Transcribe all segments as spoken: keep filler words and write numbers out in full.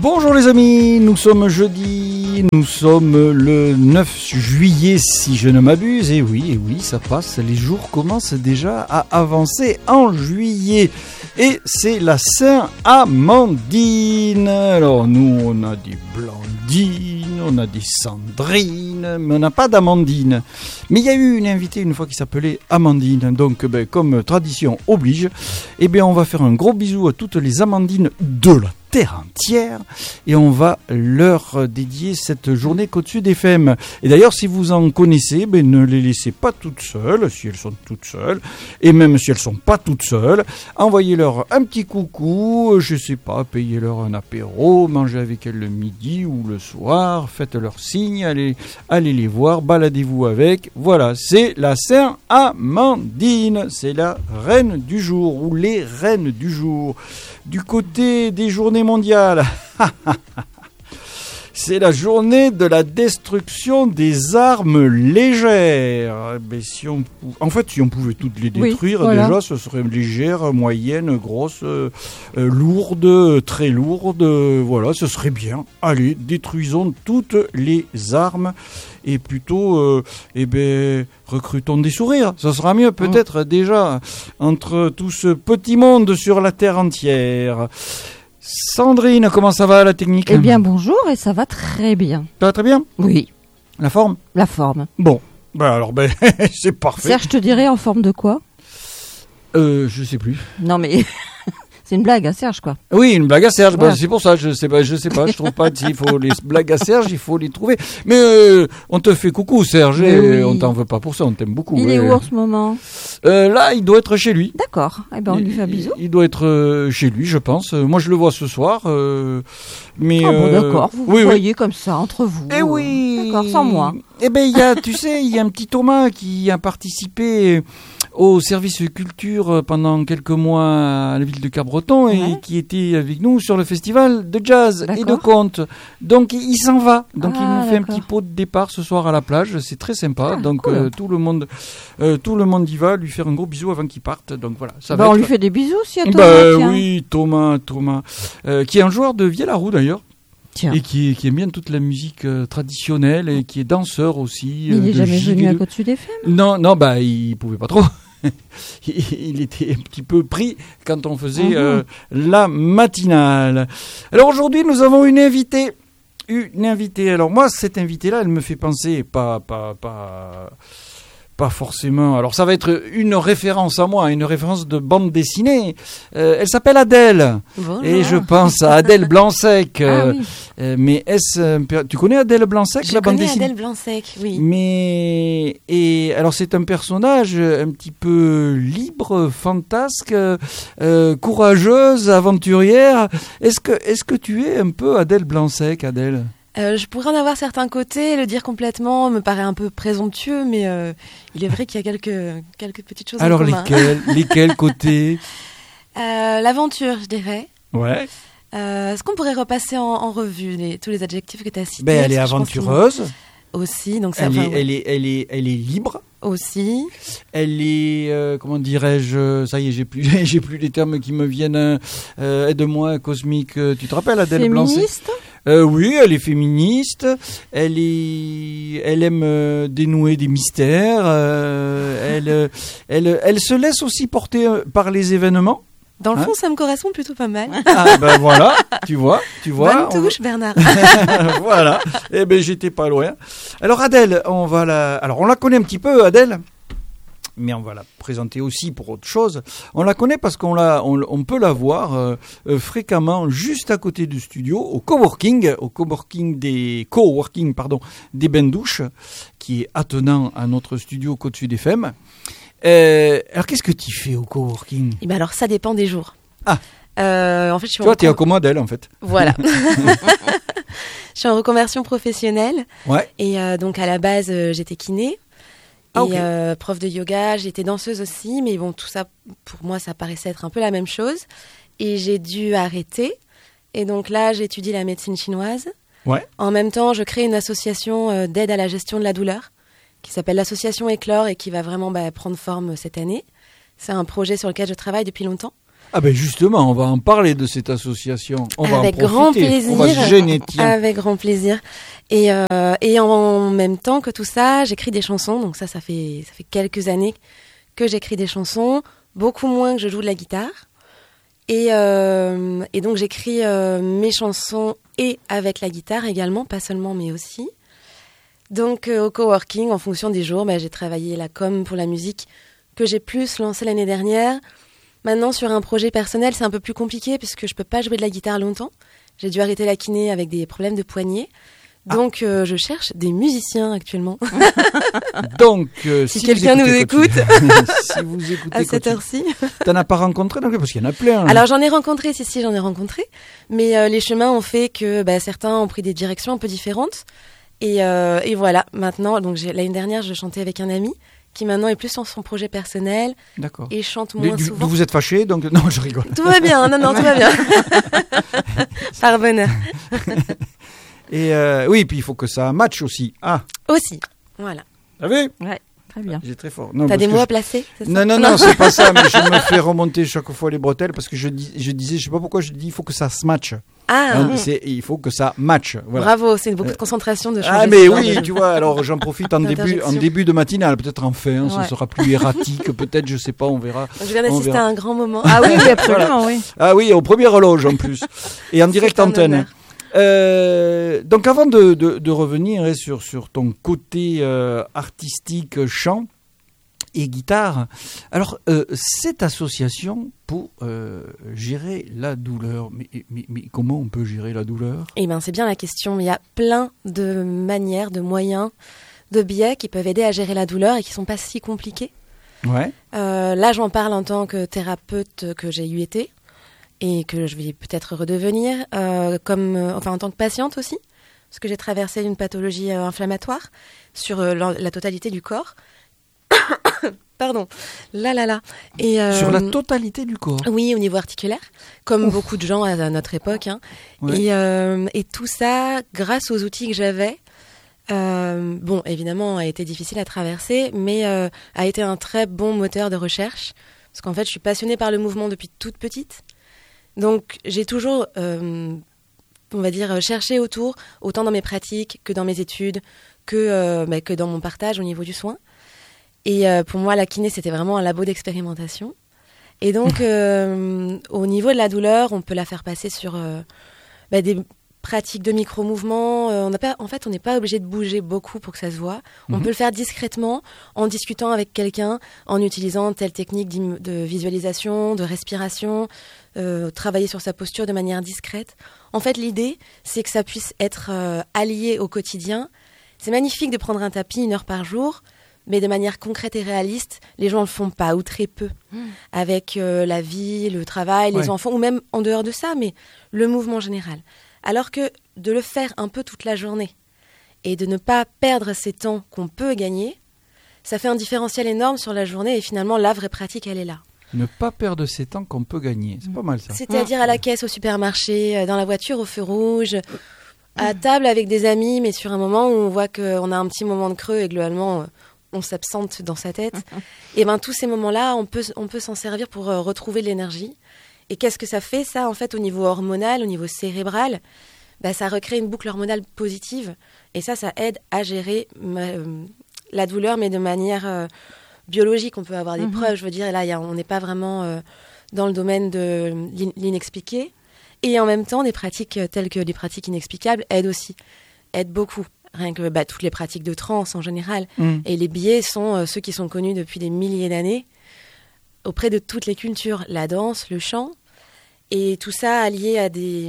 Bonjour les amis, nous sommes jeudi, nous sommes le neuf juillet si je ne m'abuse, et oui, et oui, ça passe, les jours commencent déjà à avancer en juillet, et c'est la Saint-Amandine. Alors nous on a des Blandines, on a des Sandrine, mais on n'a pas d'Amandine. Mais il y a eu une invitée une fois qui s'appelait Amandine, donc ben, comme tradition oblige, eh bien on va faire un gros bisou à toutes les Amandines de la terre entière et on va leur dédier cette journée Côte-Sud F M. Et d'ailleurs, si vous en connaissez, ben, ne les laissez pas toutes seules, si elles sont toutes seules, et même si elles sont pas toutes seules, envoyez-leur un petit coucou, je sais pas, payez-leur un apéro, mangez avec elles le midi ou le soir, faites-leur signe, allez, allez les voir, baladez-vous avec. Voilà, c'est la Saint-Amandine, c'est la reine du jour ou les reines du jour. Du côté des journées mondiales, c'est la journée de la destruction des armes légères. Mais si on, en fait, si on pouvait toutes les détruire, oui, voilà. Déjà, ce serait légère, moyenne, grosse, euh, euh, lourde, très lourde. Euh, voilà, ce serait bien. Allez, détruisons toutes les armes et plutôt, euh, eh ben, recrutons des sourires. Ça sera mieux, peut-être, mmh. déjà, entre tout ce petit monde sur la terre entière. Sandrine, comment ça va la technique ? Eh bien bonjour, et ça va très bien. Ça va très bien ? Oui. La forme ? La forme. Bon, ben alors ben c'est parfait. Serge, je te dirais en forme de quoi ? Euh, je sais plus. Non mais c'est une blague à Serge quoi. Oui, une blague à Serge, voilà. Ben, c'est pour ça, je sais pas, je sais pas, je trouve pas s'il faut les blagues à Serge, il faut les trouver. Mais euh, on te fait coucou Serge, et oui. On t'en veut pas pour ça, on t'aime beaucoup. Il ouais. est où en ce moment ? Euh, là, il doit être chez lui. D'accord. Eh ben, on lui fait un bisou. Il, il doit être euh, chez lui, je pense. Moi, je le vois ce soir. Euh, mais ah bon, euh, d'accord. Vous oui, vous voyez oui. comme ça entre vous. Eh oui. D'accord, sans moi. Eh ben, il y a, tu sais, il y a un petit Thomas qui a participé au service culture pendant quelques mois à la ville de Cabreton ouais. et qui était avec nous sur le festival de jazz d'accord. et de conte. Donc, il s'en va. Donc, ah, il nous fait d'accord. un petit pot de départ ce soir à la plage. C'est très sympa. Ah, Donc, cool. euh, tout le monde, euh, tout le monde y va. Lui faire un gros bisou avant qu'il parte. Donc voilà. Ça bah, va on être... lui fait des bisous si à Thomas. Bah, tiens. oui, Thomas, Thomas, euh, qui est un joueur de Vielle-à-Roux d'ailleurs. Tiens. Et qui, qui aime bien toute la musique euh, traditionnelle et qui est danseur aussi. Mais euh, il n'est jamais gigue. venu à Côte-Sud F M ? Non, non, bah il pouvait pas trop. Il était un petit peu pris quand on faisait mmh. euh, la matinale. Alors aujourd'hui, nous avons une invitée. Une invitée. Alors moi, cette invitée-là, elle me fait penser, pas, pas, pas, pas forcément. Alors ça va être une référence à moi, une référence de bande dessinée. Euh, elle s'appelle Adèle. Bonjour. Et je pense à Adèle Blanc-Sec. Ah, oui. euh, mais est-ce, tu connais Adèle Blanc-Sec, je la bande dessinée ? dessinée ? Adèle Blanc-Sec, oui. Mais et alors c'est un personnage un petit peu libre, fantasque, euh, courageuse, aventurière. Est-ce que est-ce que tu es un peu Adèle Blanc-Sec, Adèle ? Euh, je pourrais en avoir certains côtés, le dire complètement me paraît un peu présomptueux, mais euh, il est vrai qu'il y a quelques, quelques petites choses Alors en commun. Alors lesquels, lesquels côtés euh, L'aventure, je dirais. Ouais. Euh, est-ce qu'on pourrait repasser en, en revue les, tous les adjectifs que tu as cités ? Ben, elle est aventureuse. Aussi, donc ça elle, va, est, ouais. elle, est, elle, est, elle est libre. Aussi. Elle est, euh, comment dirais-je, ça y est, j'ai plus, j'ai plus les termes qui me viennent. Euh, aide-moi, Cosmique. Tu te rappelles, Adèle Blanc-Sec ? Féministe ? Euh, oui, elle est féministe, elle est, elle aime euh, dénouer des mystères, euh, elle, euh, elle, elle se laisse aussi porter euh, par les événements. Dans le hein fond, ça me correspond plutôt pas mal. Ah ben voilà, tu vois, tu vois. Bonne touche, on... Bernard. Voilà, eh ben j'étais pas loin. Alors Adèle, on va la, alors on la connaît un petit peu, Adèle. Mais on va la présenter aussi pour autre chose. On la connaît parce qu'on la, on, on peut la voir euh, euh, fréquemment juste à côté du studio, au coworking, au coworking des coworking pardon des Bains-Douches, qui est attenant à notre studio Côte-Sud F M. Euh, alors qu'est-ce que tu fais au coworking ? Eh ben alors ça dépend des jours. Ah. Euh, en fait, je suis tu vois, en t'es recon... comme Adèle en fait. Voilà. Je suis en reconversion professionnelle. Ouais. Et euh, donc à la base, euh, j'étais kiné. Et ah, okay. euh, prof de yoga, j'étais danseuse aussi, mais bon, tout ça, pour moi, ça paraissait être un peu la même chose. Et j'ai dû arrêter. Et donc là, j'étudie la médecine chinoise. Ouais. En même temps, je crée une association euh, d'aide à la gestion de la douleur, qui s'appelle l'association Éclore et qui va vraiment bah, prendre forme cette année. C'est un projet sur lequel je travaille depuis longtemps. Ah ben justement, on va en parler de cette association. On Avec va en grand profiter. plaisir. On va se gêner, tiens. Avec grand plaisir. Et, euh, et en même temps que tout ça, j'écris des chansons. Donc ça, ça fait, ça fait quelques années que j'écris des chansons. Beaucoup moins que je joue de la guitare. Et, euh, et donc j'écris euh, mes chansons et avec la guitare également, pas seulement mais aussi. Donc euh, au coworking, en fonction des jours, bah, j'ai travaillé la com pour la musique que j'ai plus lancé l'année dernière. Maintenant sur un projet personnel, c'est un peu plus compliqué puisque je peux pas jouer de la guitare longtemps. J'ai dû arrêter la kiné avec des problèmes de poignet. Donc ah. euh, je cherche des musiciens actuellement. Donc euh, si, si quelqu'un nous écoute, si vous écoutez à cette heure-ci, t'en as pas rencontré donc parce qu'il y en a plein. Hein. Alors j'en ai rencontré, si si j'en ai rencontré, mais euh, les chemins ont fait que bah, certains ont pris des directions un peu différentes et, euh, et voilà. Maintenant, donc j'ai, l'année dernière, je chantais avec un ami qui maintenant est plus dans son projet personnel. D'accord. Et chante moins du, souvent. Vous êtes fâchés donc non, je rigole. Tout va bien, non non, tout va bien. Par bonheur. Et euh, oui, puis il faut que ça matche aussi. Ah. Aussi, voilà. Vous avez ? Ouais, très bien. J'ai très fort. Non, T'as des mots je... à placer, c'est ça ? Non, non, non, c'est pas ça, mais je me fais remonter chaque fois les bretelles parce que je, dis, je disais, je sais pas pourquoi je dis, il faut que ça se matche. Ah, hein, mmh. c'est, il faut que ça matche. Voilà. Bravo, c'est beaucoup de concentration de changer. Ah, mais oui, tu vois, alors j'en profite en début, en début de matinale, peut-être en fin, hein, ouais. ce sera plus erratique, peut-être, je sais pas, on verra. Je viens d'assister à un grand moment. Ah oui, oui absolument, voilà. oui. Ah oui, au premier horloge en plus. Et en direct antenne. Euh, donc avant de, de, de revenir hein, sur, sur ton côté euh, artistique, chant et guitare, alors euh, cette association pour euh, gérer la douleur, mais, mais, mais comment on peut gérer la douleur ? Eh bien c'est bien la question, il y a plein de manières, de moyens, de biais qui peuvent aider à gérer la douleur et qui ne sont pas si compliqués. Ouais. Euh, là j'en parle en tant que thérapeute que j'ai eu été. Et que je vais peut-être redevenir, euh, comme, euh, enfin en tant que patiente aussi, parce que j'ai traversé une pathologie euh, inflammatoire sur euh, la, la totalité du corps. Pardon, là là là. Et, euh, sur la totalité du corps. Oui, au niveau articulaire, comme Ouf. beaucoup de gens à, à notre époque. Hein. Ouais. Et, euh, et tout ça, grâce aux outils que j'avais, euh, bon, évidemment, a été difficile à traverser, mais euh, a été un très bon moteur de recherche, parce qu'en fait, je suis passionnée par le mouvement depuis toute petite. Donc, j'ai toujours, euh, on va dire, cherché autour, autant dans mes pratiques que dans mes études, que, euh, bah, que dans mon partage au niveau du soin. Et euh, pour moi, la kiné, c'était vraiment un labo d'expérimentation. Et donc, euh, au niveau de la douleur, on peut la faire passer sur euh, bah, des pratiques de micro-mouvements. Euh, on n'a pas, en fait, on n'est pas obligé de bouger beaucoup pour que ça se voit. On mm-hmm. peut le faire discrètement, en discutant avec quelqu'un, en utilisant telle technique de visualisation, de respiration, euh, travailler sur sa posture de manière discrète. En fait, l'idée, c'est que ça puisse être euh, allié au quotidien. C'est magnifique de prendre un tapis une heure par jour, mais de manière concrète et réaliste, les gens ne le font pas, ou très peu, mmh. avec euh, la vie, le travail, les ouais. enfants, ou même en dehors de ça, mais le mouvement général. Alors que de le faire un peu toute la journée, et de ne pas perdre ces temps qu'on peut gagner, ça fait un différentiel énorme sur la journée, et finalement, la vraie pratique, elle est là. Ne pas perdre ces temps qu'on peut gagner, c'est mmh. pas mal ça. C'est-à-dire à la caisse, au supermarché, dans la voiture, au feu rouge, à table avec des amis, mais sur un moment où on voit qu'on a un petit moment de creux, et globalement... on s'absente dans sa tête, et ben tous ces moments-là, on peut, on peut s'en servir pour euh, retrouver de l'énergie. Et qu'est-ce que ça fait, ça, en fait, au niveau hormonal, au niveau cérébral ? Ben, ça recrée une boucle hormonale positive, et ça, ça aide à gérer euh, la douleur, mais de manière euh, biologique. On peut avoir des mm-hmm. preuves, je veux dire, et là, y a, on n'est pas vraiment euh, dans le domaine de l'inexpliqué. Et en même temps, des pratiques telles que les pratiques inexplicables aident aussi, aident beaucoup. Rien que bah, toutes les pratiques de transe en général. Mm. Et les biais sont euh, ceux qui sont connus depuis des milliers d'années auprès de toutes les cultures. La danse, le chant, et tout ça allié à des,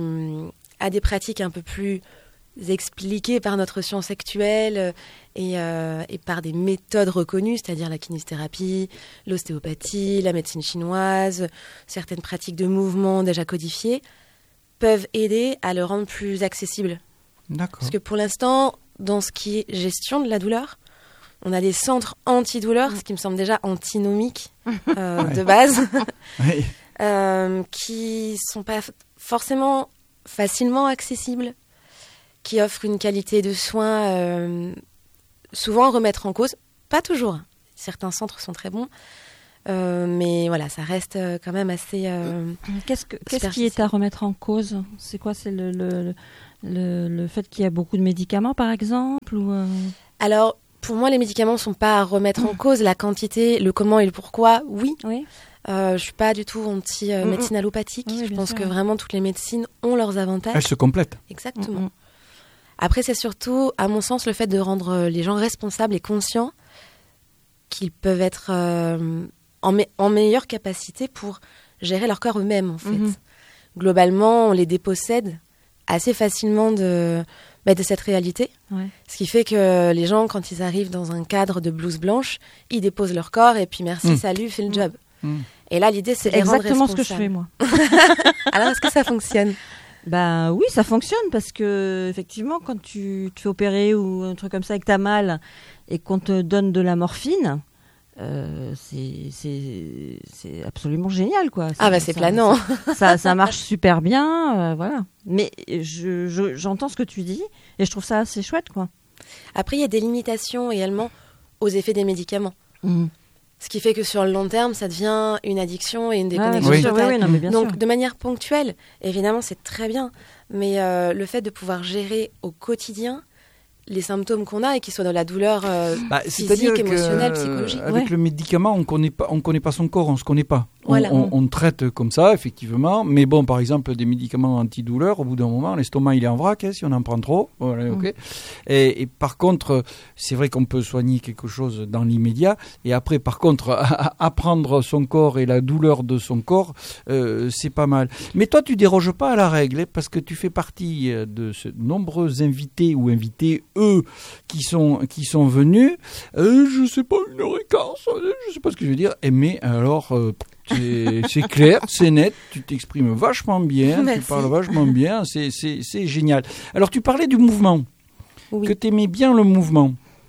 à des pratiques un peu plus expliquées par notre science actuelle et, euh, et par des méthodes reconnues, c'est-à-dire la kinésithérapie, l'ostéopathie, la médecine chinoise, certaines pratiques de mouvement déjà codifiées, peuvent aider à le rendre plus accessible. D'accord. Parce que pour l'instant... dans ce qui est gestion de la douleur, on a des centres anti-douleur, ce qui me semble déjà antinomique euh, ouais. de base, oui. euh, qui sont pas forcément facilement accessibles, qui offrent une qualité de soins euh, souvent à remettre en cause, pas toujours, certains centres sont très bons, Euh, mais voilà, ça reste euh, quand même assez. Euh, qu'est-ce, que, qu'est-ce qui est à remettre en cause ? C'est quoi ? C'est le, le, le, le fait qu'il y a beaucoup de médicaments, par exemple ou euh... Alors, pour moi, les médicaments ne sont pas à remettre en cause. La quantité, le comment et le pourquoi, oui. Oui. Euh, je ne suis pas du tout anti-médecine euh, allopathique. Oui, je pense sûr. que vraiment toutes les médecines ont leurs avantages. Elles se complètent. Exactement. Mm-hmm. Après, c'est surtout, à mon sens, le fait de rendre les gens responsables et conscients qu'ils peuvent être euh, en, me- en meilleure capacité pour gérer leur corps eux-mêmes, en fait. Mm-hmm. Globalement, on les dépossède assez facilement de, bah, de cette réalité. Ouais. Ce qui fait que les gens, quand ils arrivent dans un cadre de blouse blanche, ils déposent leur corps et puis merci, Mm. salut, fais le Mm. job. Mm. Et là, l'idée, c'est C'est de les rendre exactement ce que je fais, responsables. moi. Alors, est-ce que ça fonctionne ? Ben oui, ça fonctionne parce que effectivement, quand tu te fais opérer ou un truc comme ça et que t'as mal et qu'on te donne de la morphine, euh, c'est, c'est, c'est absolument génial, quoi. Ah bah c'est ça, planant. Ça, ça, ça marche super bien, euh, voilà. Mais je, je, j'entends ce que tu dis et je trouve ça assez chouette, quoi. Après, il y a des limitations également aux effets des médicaments. Mmh. Ce qui fait que sur le long terme, ça devient une addiction et une Ah, déconnexion Oui. bien sûr, totale. oui, oui, non, mais bien Donc, sûr. de manière ponctuelle, évidemment, c'est très bien. Mais euh, le fait de pouvoir gérer au quotidien les symptômes qu'on a et qu'ils soient dans la douleur euh, Bah, physique, c'est-à-dire que, émotionnelle, euh, psychologique. Avec Ouais. le médicament, on connaît pas, on connaît pas son corps, on se connaît pas. On, Voilà. on- on traite comme ça, effectivement. Mais bon, par exemple, des médicaments antidouleurs, au bout d'un moment, l'estomac il est en vrac, hein, si on en prend trop. Voilà, ok. Et, et par contre, c'est vrai qu'on peut soigner quelque chose dans l'immédiat. Et après, par contre, apprendre son corps et la douleur de son corps, euh, c'est pas mal. Mais toi, tu déroges pas à la règle, hein, parce que tu fais partie euh, de ce nombreux invités ou invités, eux, qui sont, qui sont venus, euh, je sais pas, une heure et quart, ça, je sais pas ce que je veux dire, et mais alors, euh, c'est, c'est clair, c'est net, tu t'exprimes vachement bien, Merci. tu parles vachement bien, c'est, c'est, c'est génial. Alors, tu parlais du mouvement, Oui. que tu aimais bien le mouvement.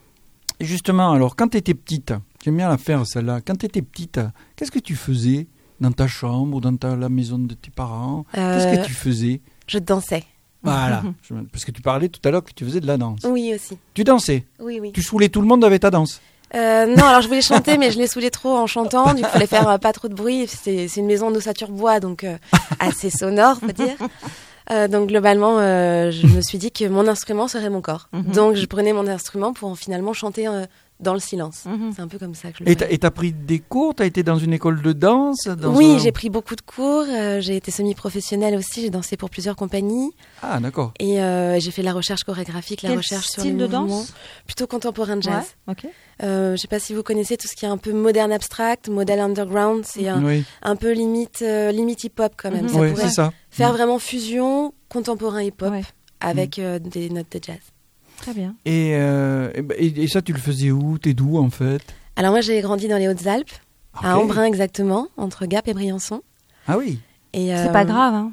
Et justement, alors, quand tu étais petite, j'aime bien la faire celle-là, quand tu étais petite, qu'est-ce que tu faisais dans ta chambre ou dans ta, la maison de tes parents ? Qu'est-ce Euh, que tu faisais ? Je dansais. Voilà, Je- parce que tu parlais tout à l'heure que tu faisais de la danse. Oui, aussi. Tu dansais ? Oui, oui. Tu saoulais tout le monde avec ta danse. Euh, non, alors je voulais chanter, mais je l'ai saoulé trop en chantant. Du coup, il fallait faire euh, pas trop de bruit. C'est, c'est une maison d'ossature bois, donc euh, assez sonore, faut dire. Euh, donc globalement, euh, je me suis dit que mon instrument serait mon corps. Mhm. Donc je prenais mon instrument pour finalement chanter euh, dans le silence. Mhm. C'est un peu comme ça que je le Et t'as, fais. et t'as pris des cours ? T'as été dans une école de danse dans Oui, un- j'ai pris beaucoup de cours. euh, j'ai été semi-professionnelle aussi. J'ai dansé pour plusieurs compagnies. Ah, d'accord. Et euh, j'ai fait de la recherche chorégraphique, la Quel recherche sur les style de mouvements. danse ? Plutôt contemporain jazz. Ouais, ok. Euh, je ne sais pas si vous connaissez tout ce qui est un peu moderne abstract, modèle underground. C'est un, Oui, un peu limite, euh, limite hip-hop quand même. Mhm. Ça oui pourrait c'est ça. faire vraiment fusion contemporain hip-hop Ouais. avec euh, des notes de jazz. Très bien. Et, euh, et, ben, et- et ça, tu le faisais où ? T'es d'où, en fait ? Alors moi, j'ai grandi dans les Hautes-Alpes, à Ok. Embrun exactement, entre Gap et Briançon. Ah oui. Et, C'est euh, pas grave, hein.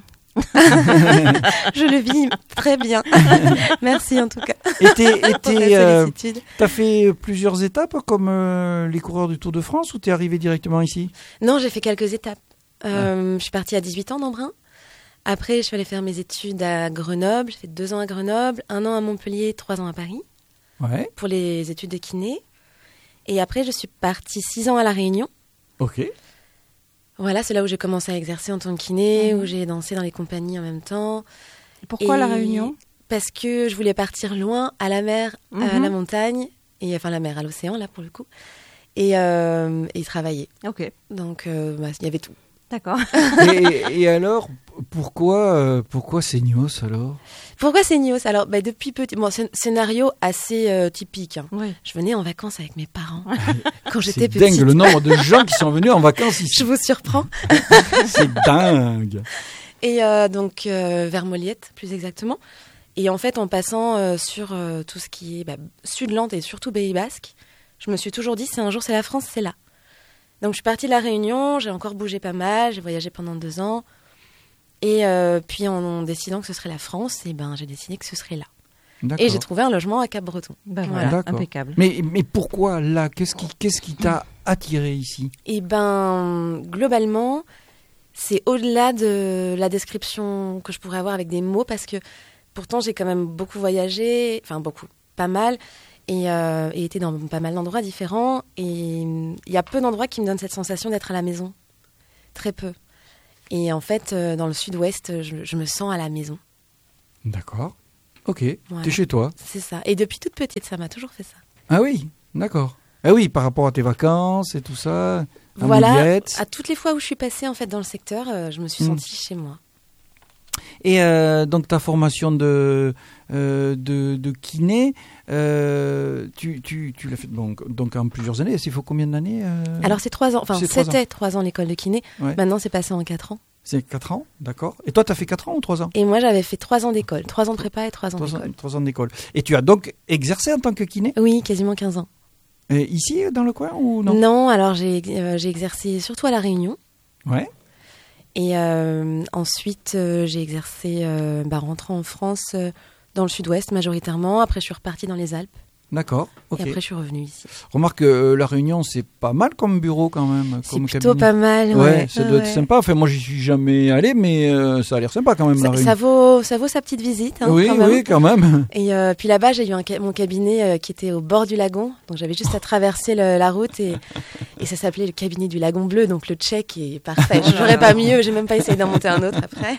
Je le vis très bien. Merci en tout cas. Et t'es, et pour la t'es, euh, sollicitude. t'as fait plusieurs étapes comme euh, les coureurs du Tour de France ou t'es arrivé directement ici ? Non, j'ai fait quelques étapes. Euh, Je suis partie à dix-huit ans d'Embrun. Après, je suis allée faire mes études à Grenoble. J'ai fait deux ans à Grenoble, un an à Montpellier, trois ans à Paris Ouais. pour les études de kiné. Et après, je suis partie six ans à La Réunion. Ok. Voilà, c'est là où j'ai commencé à exercer en tant que kiné, Mhm. où j'ai dansé dans les compagnies en même temps. Pourquoi Et la Réunion ? Parce que je voulais partir loin, à la mer, à Mhm. la montagne, et enfin la mer, à l'océan là pour le coup, et, euh, et travailler. Ok, Donc euh, bah, il y avait tout. d'accord. et, et alors, pourquoi, euh, pourquoi Seignos alors ? Pourquoi Seignos ? Alors bah, depuis petit, bon, c'est un scénario assez euh, typique. hein. Oui. Je venais en vacances avec mes parents quand C'est j'étais petite. dingue le nombre de gens qui sont venus en vacances ici. Je vous surprends. C'est dingue. Et euh, donc euh, vers Moliette, plus exactement. Et en fait, en passant euh, sur euh, tout ce qui est bah, Sud-Lande et surtout Pays Basque, je me suis toujours dit, c'est un jour, c'est la France, c'est là. Donc je suis partie de La Réunion, j'ai encore bougé pas mal, j'ai voyagé pendant deux ans. Et euh, puis en, en décidant que ce serait la France, et ben, j'ai décidé que ce serait là. D'accord. Et j'ai trouvé un logement à Cap-Breton. Ben Voilà. voilà, D'accord. impeccable. Mais, mais pourquoi là ? Qu'est-ce qui, qu'est-ce qui t'a attiré ici ? Et ben, globalement, c'est au-delà de la description que je pourrais avoir avec des mots, parce que pourtant j'ai quand même beaucoup voyagé, enfin beaucoup, pas mal, et, euh, et été dans pas mal d'endroits différents. Et il y a peu d'endroits qui me donnent cette sensation d'être à la maison. Très peu. Et en fait, euh, dans le sud-ouest, je, je me sens à la maison. D'accord. Ok. Voilà. T'es chez toi. C'est ça. Et depuis toute petite, ça m'a toujours fait ça. Ah oui, d'accord. Ah oui, par rapport à tes vacances et tout ça. Voilà. Amulettes. À toutes les fois où je suis passée en fait dans le secteur, euh, je me suis Mm. sentie chez moi. Et euh, donc ta formation de euh, de, de kiné, euh, tu, tu, tu l'as fait bon, donc en plusieurs années. Il faut combien d'années euh Alors c'est trois ans. Enfin, C'est trois c'était trois ans l'école de kiné. Ouais. Maintenant, c'est passé en quatre ans. C'est quatre ans, d'accord. Et toi, tu as fait quatre ans ou trois ans? Et moi, j'avais fait trois ans d'école, trois ans de prépa et trois ans Trois ans, d'école. trois ans d'école. Et tu as donc exercé en tant que kiné Oui, quasiment quinze ans. Et ici, dans le coin ou non? Non, alors j'ai euh, j'ai exercé surtout à La Réunion. Ouais. Et euh, ensuite, euh, j'ai exercé, euh, bah, rentrant en France, euh, dans le sud-ouest majoritairement. Après, je suis repartie dans les Alpes. D'accord. Ok. Et après, je suis revenue ici. Remarque que euh, La Réunion, c'est pas mal comme bureau quand même. C'est Comme plutôt cabinet. pas mal. Ouais, Ouais, ça ouais, doit ouais. être sympa. Enfin, moi, j'y suis jamais allé, mais euh, ça a l'air sympa quand même, La Ça, Réunion. ça vaut, ça vaut sa petite visite. Hein, oui, quand même. oui, quand même. Et euh, puis là-bas, j'ai eu un ca- mon cabinet euh, qui était au bord du lagon. Donc j'avais juste à traverser le- la route et, et ça s'appelait le cabinet du lagon bleu. Donc le check est parfait. Je n'aurais pas mieux. J'ai même pas essayé d'en monter un autre après.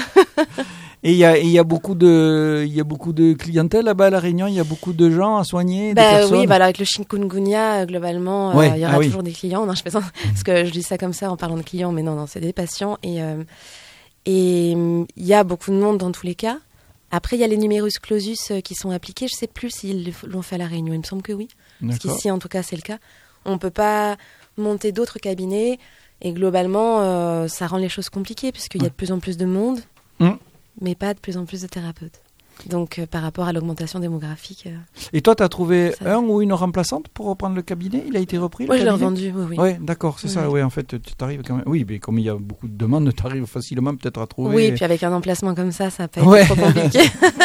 Et il y a, et il y a beaucoup de, il y a beaucoup de clientèle là-bas à La Réunion. Il y a beaucoup de gens à soigner, des Bah personnes. oui, bah alors avec le chikungunya, euh, globalement, euh, Ouais, il y aura ah oui. toujours des clients. Non, je plaisante, parce que je dis ça comme ça en parlant de clients, mais non, non, c'est des patients. Et euh, et hum, il y a beaucoup de monde dans tous les cas. Après, il y a les numerus clausus euh, qui sont appliqués. Je sais plus s'ils l'ont fait à La Réunion. Il me semble que oui. Parce D'accord. qu'ici, en tout cas, c'est le cas. On peut pas monter d'autres cabinets. Et globalement, euh, ça rend les choses compliquées, puisqu'il y a de plus en plus de monde, Mm. mais pas de plus en plus de thérapeutes. Donc, euh, par rapport à l'augmentation démographique, euh, Et toi, tu as trouvé Ça- un ou une remplaçante pour reprendre le cabinet? Il a été repris, moi, le je l'ai cabinet? revendu. Oui, oui. Oui, d'accord, c'est ça. Oui. Oui, en fait, tu t'arrives quand même. Oui, mais comme il y a beaucoup de demandes, tu arrives facilement peut-être à trouver. Oui, puis avec un emplacement comme ça, ça n'a pas Ouais. été trop compliqué.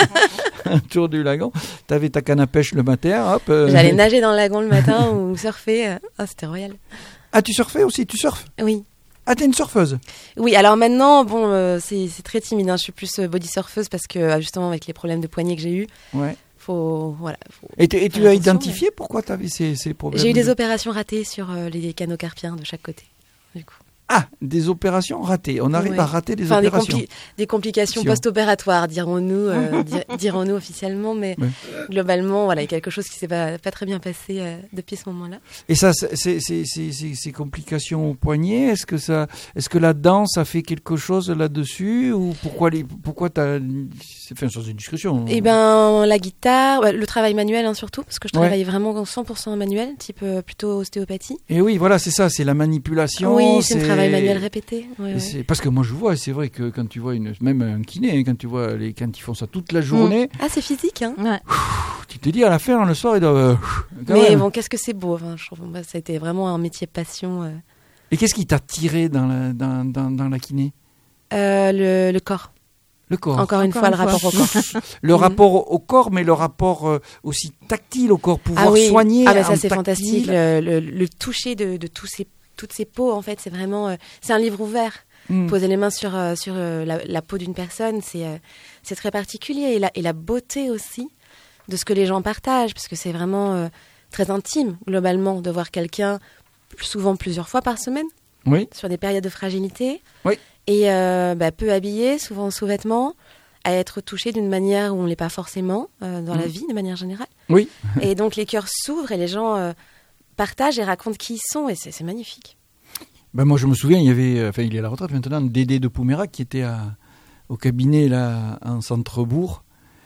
Tour du lagon. Tu avais ta canne à pêche le matin, hop. euh, J'allais nager dans le lagon le matin ou surfer. euh, Ah, c'était royal. Ah, tu surfais aussi? Tu surfes? Oui. Ah, t'es une surfeuse? Oui, alors maintenant, bon, euh, c'est c'est très timide. hein. Je suis plus euh, body surfeuse parce que euh, justement, avec les problèmes de poignet que j'ai eu, Ouais. faut. Voilà. faut- Et, tu- et tu Faire as attention, identifié pourquoi tu avais ces, ces problèmes? J'ai eu des de- opérations ratées sur euh, les canaux carpiens de chaque côté. Du coup. Ah, des opérations ratées. On arrive Ouais. à rater des Enfin, des, opérations. compli- des complications Opérations. post-opératoires, dirons-nous, euh, dir- dirons-nous officiellement, mais Ouais. globalement, voilà, il y a quelque chose qui s'est pas, pas très bien passé euh, depuis ce moment-là. Et ça, c'est- c'est- c'est- c'est- c'est- ces complications au poignet, est-ce que ça, est-ce que la danse a fait quelque chose là-dessus ou pourquoi les, pourquoi t'as, c'est fait une sorte de discussion. Eh ben, la guitare, ouais, le travail manuel hein, surtout, parce que je Ouais. travaillais vraiment cent pour cent en manuel, type euh, plutôt ostéopathie. Et oui, voilà, c'est ça, c'est la manipulation. oui, c'est un travail manuel répété. ouais, Et ouais. c'est- Parce que moi je vois, c'est vrai que quand tu vois une, même un kiné, hein, quand tu vois les, quand ils font ça toute la journée, Mm. Ah, c'est physique, hein. Ouais. tu te dis à la fin, le soir, ils doivent. euh, quand Mais même. bon, qu'est-ce que c'est beau. Enfin, je trouve, moi, ça a été vraiment un métier passion. euh. Et qu'est-ce qui t'a tiré dans la, dans, dans, dans la kiné? Euh, le, le corps. Le corps. Encore une Encore fois, une le rapport fois. au corps. Le Mhm. rapport au corps, mais le rapport euh, aussi tactile au corps, pouvoir ah oui. soigner. Ah, mais en ça, c'est tactile. fantastique. Le, le, le toucher de, de tous ces, toutes ces peaux, en fait, c'est vraiment. euh, c'est un livre ouvert. Mm. Poser les mains sur, euh, sur euh, la, la peau d'une personne, c'est euh, c'est très particulier. Et la, et la beauté aussi de ce que les gens partagent, parce que c'est vraiment euh, très intime, globalement, de voir quelqu'un souvent plusieurs fois par semaine, Oui. sur des périodes de fragilité, Oui. et euh, bah, peu habillé, souvent en sous-vêtements, à être touché d'une manière où on ne l'est pas forcément euh, dans Mm. la vie, de manière générale. Oui. Et donc les cœurs s'ouvrent et les gens euh, partagent et racontent qui ils sont, et c'est c'est magnifique. Ben moi, je me souviens, il y avait, enfin, il est à la retraite maintenant, Dédé de Poumerac qui était à, au cabinet là, en centre-bourg.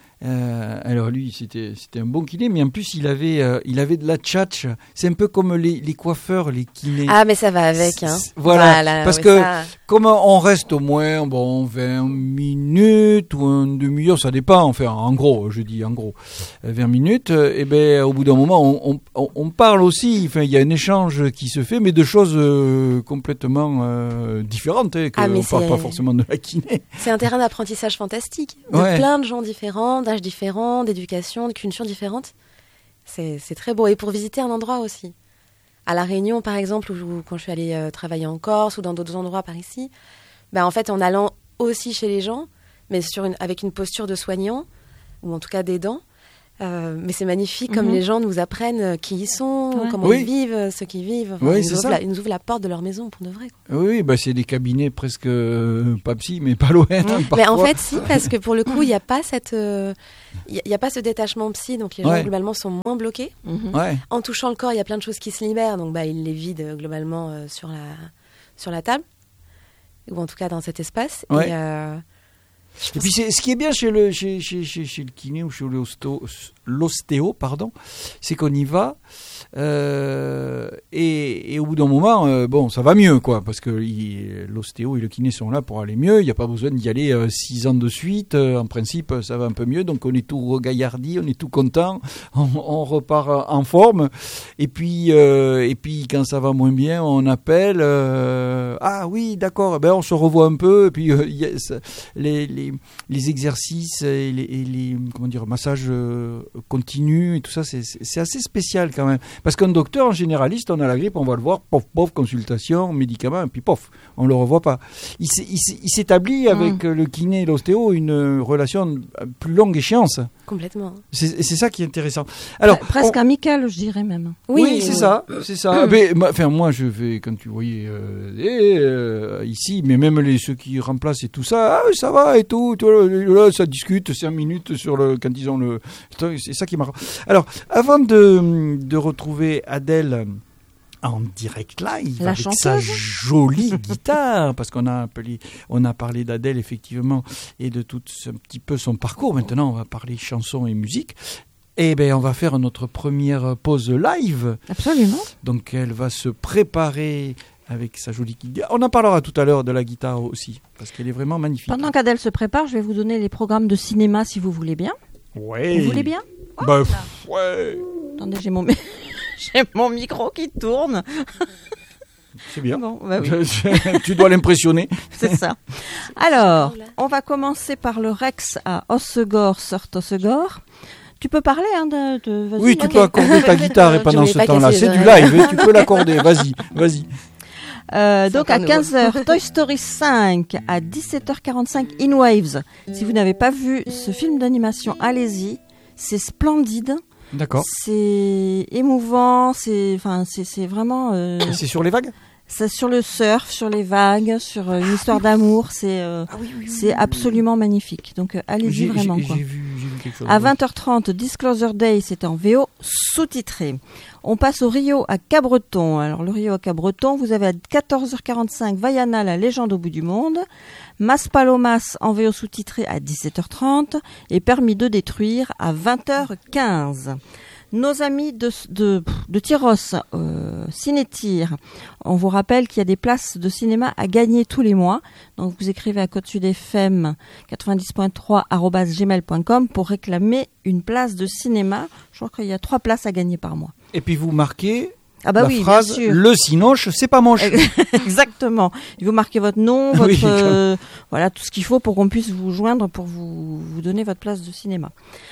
Euh, alors lui, c'était, c'était un bon kiné, mais en plus, il avait, euh, il avait de la tchatch. C'est un peu comme les, les coiffeurs, les kinés. Ah, mais ça va avec, hein. C'est- voilà, parce ouais, que- ça- Comme on reste au moins bon, vingt minutes ou une demi-heure, ça dépend, enfin en gros, je dis en gros, euh, vingt minutes, euh, et ben au bout d'un moment, on, on, on parle aussi, enfin il y a un échange qui se fait, mais de choses euh, complètement euh, différentes, hein, que Ah, mais on parle c'est- pas forcément de la kiné. C'est un terrain d'apprentissage fantastique, de Ouais. plein de gens différents, d'âges différents, d'éducation, de cultures différentes. C'est c'est très beau. Et pour visiter un endroit aussi. À La Réunion, par exemple, ou quand je suis allée euh, travailler en Corse ou dans d'autres endroits par ici, ben, en fait, en allant aussi chez les gens, mais sur une, avec une posture de soignant, ou en tout cas d'aidant, Euh, mais c'est magnifique comme Mhm. les gens nous apprennent qui ils sont, Ouais. comment Oui. ils vivent, ce qu'ils vivent. Oui, ils, c'est nous ça. ouvrent la, ils nous ouvrent la porte de leur maison pour de vrai, quoi. Oui, bah c'est des cabinets presque euh, pas psy, mais pas loin. hein, Mais en parfois. fait, si, parce que pour le coup, il n'y a pas cette, il y, y a pas ce détachement psy, donc les gens Ouais. globalement sont moins bloqués. Mhm. Ouais. En touchant le corps, il y a plein de choses qui se libèrent, donc bah ils les vident globalement euh, sur la sur la table, ou en tout cas dans cet espace. Ouais. Et, euh, Et puis c'est, ce qui est bien chez le, chez, chez, chez, chez le kiné ou chez l'ostéo, l'ostéo pardon, c'est qu'on y va euh, et, et au bout d'un moment, euh, bon, ça va mieux, quoi, parce que il, l'ostéo et le kiné sont là pour aller mieux. Il n'y a pas besoin d'y aller euh, six ans de suite. Euh, en principe, ça va un peu mieux. Donc on est tout regaillardi, on est tout content, on, on repart en forme. Et puis, euh, et puis quand ça va moins bien, on appelle. Euh, ah oui, d'accord. Ben on se revoit un peu. Et puis euh, y a, ça, les, les, les exercices et les, et les comment dire, massages euh, continus et tout ça, c'est, c'est, c'est assez spécial quand même. Parce qu'un docteur, en généraliste, on a la grippe, on va le voir, pof, pof, consultation, médicaments, et puis pof, on le revoit pas. Il, s'est, il, s'est, il s'établit avec Mm. le kiné et l'ostéo une relation à plus longue échéance. complètement. C'est, c'est ça qui est intéressant. Alors, Pre- presque on- amical, je dirais même. oui, c'est ça, c'est ça. Mais, moi, enfin, moi, je vais, quand tu voyais euh, et, euh, ici, mais même les ceux qui remplacent et tout ça, ah, ça va et tout, tu vois, là, ça discute cinq minutes sur le quand ils ont le, c'est ça qui est marrant. Alors, avant de, de retrouver Adèle en direct live La avec chanteuse. sa jolie guitare, parce qu'on a appelé, on a parlé d'Adèle effectivement et de tout ce- un petit peu son parcours. Maintenant, on va parler chansons et musique. Eh bien, on va faire notre première pause live. Absolument. Donc, elle va se préparer avec sa jolie guitare. On en parlera tout à l'heure de la guitare aussi, parce qu'elle est vraiment magnifique. Pendant qu'Adèle se prépare, je vais vous donner les programmes de cinéma si vous voulez bien. Ouais. Vous voulez bien? Bah, pff, ouais. Attendez, j'ai mon, mi- j'ai mon micro qui tourne. C'est bien. Bon, bah oui, Tu dois l'impressionner. c'est ça. Alors, on va commencer par le Rex à Hossegor, Surt-Hossegor. Tu peux parler, hein, de, de... vas-y, Oui, tu ok. peux accorder ta guitare et Je pendant voulais ce pas temps-là, casser c'est les du oreilles. live, hein, tu peux l'accorder. Vas-y, vas-y. Euh, C'est donc à encore nouveau. quinze heures, Toy Story cinq, à dix-sept heures quarante-cinq, In Waves. Si vous n'avez pas vu ce film d'animation, allez-y. C'est splendide, D'accord. c'est émouvant, c'est, enfin, c'est, c'est vraiment, euh, C'est sur les vagues? c'est sur le surf, sur les vagues, sur euh, une histoire d'amour. C'est, euh, Ah oui, oui, oui. c'est absolument magnifique. Donc euh, allez-y J'ai, vraiment. j'ai, quoi. j'ai vu, j'ai vu quelque chose. À ouais. vingt heures trente, Disclosure Day, c'est en V O sous-titré. On passe au Rio à Cabreton. Alors le Rio à Cabreton, vous avez à quatorze heures quarante-cinq Vaiana, la légende au bout du monde. Maspalomas en V O sous-titré à dix-sept heures trente et Permis de détruire à vingt heures quinze. Nos amis de, de, de Tyros, euh, Cinétir, on vous rappelle qu'il y a des places de cinéma à gagner tous les mois. Donc vous écrivez à Côte Sud F M quatre-vingt-dix point trois arobase gmail point com pour réclamer une place de cinéma. Je crois qu'il y a trois places à gagner par mois. Et puis vous marquez Ah bah la oui, phrase bien sûr. le cinoche, c'est pas moche. Exactement. Il vous marquez votre nom, votre Oui, comme- euh, voilà tout ce qu'il faut pour qu'on puisse vous joindre pour vous vous donner votre place de cinéma.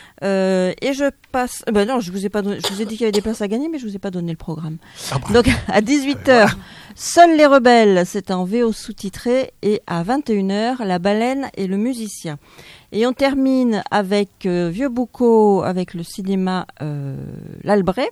Euh, et je passe. euh, Ben non, je vous ai pas donné, je vous ai dit qu'il y avait des places à gagner, mais je vous ai pas donné le programme. Ah bah. Donc à dix-huit heures, Seuls les rebelles, c'est en V O sous-titré, et à vingt et une heures, La baleine et le musicien. Et on termine avec euh, Vieux Boucau, avec le cinéma euh, L'Albret.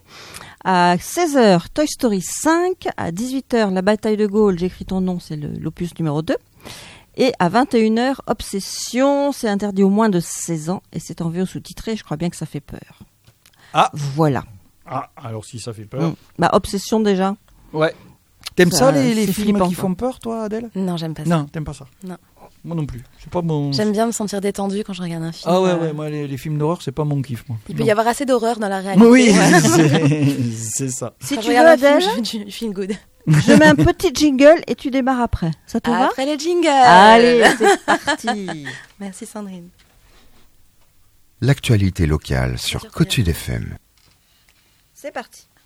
À seize heures, Toy Story cinq. À dix-huit heures, La bataille de Gaulle, j'écris ton nom, c'est le, l'opus numéro deux. Et à vingt et une heures, Obsession, c'est interdit aux moins de seize ans, et c'est en V O sous-titré, je crois bien que ça fait peur. Ah. Voilà. Ah, alors si ça fait peur. Mm. Bah, Obsession déjà. Ouais. T'aimes ça, Ça, les, les c'est films flippant, qui quoi. font peur, toi, Adèle? Non, j'aime pas ça. Non, t'aimes pas ça? Non. Moi non plus. C'est pas mon. J'aime bien me sentir détendue quand je regarde un film. Ah ouais, euh, ouais, moi les, les films d'horreur, c'est pas mon kiff, moi. Il peut Non. y avoir assez d'horreur dans la réalité. Oui, Ouais. c'est, c'est ça. Si Quand tu je veux, regarde un Adèle, film, je, je feel good. je mets un petit jingle et tu démarres après. Ça te va? Après le jingle. Allez, c'est parti. Merci Sandrine. L'actualité locale sur Côte Sud F M. C'est parti.